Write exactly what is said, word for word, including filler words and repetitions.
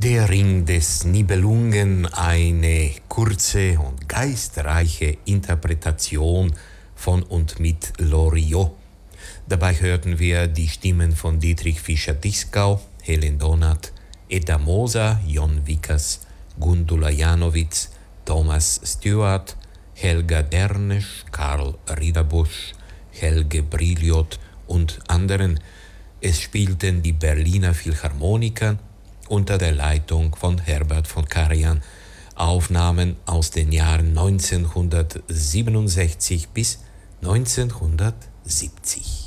Der Ring des Nibelungen, eine kurze und geistreiche Interpretation von und mit Loriot. Dabei hörten wir die Stimmen von Dietrich Fischer-Dieskau, Helen Donath, Edda Moser, Jon Vickers, Gundula Janowitz, Thomas Stewart, Helga Dernesch, Karl Riederbusch, Helge Brilliot und anderen. Es spielten die Berliner Philharmoniker unter der Leitung von Herbert von Karajan Aufnahmen aus den Jahren neunzehnhundertsiebenundsechzig bis neunzehnhundertsiebzig.